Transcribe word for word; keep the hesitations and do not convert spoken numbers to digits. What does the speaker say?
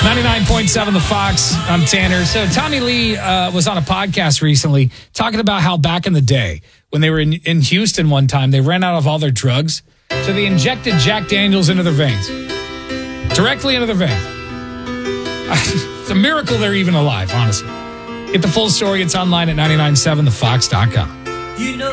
ninety-nine point seven The Fox. I'm Tanner. So Tommy Lee uh, was on a podcast recently talking about how back in the day when they were in, in Houston one time, they ran out of all their drugs. So they injected Jack Daniels into their veins. Directly into their veins. It's a miracle they're even alive, honestly. Get the full story. It's online at nine nine seven the fox dot com. You know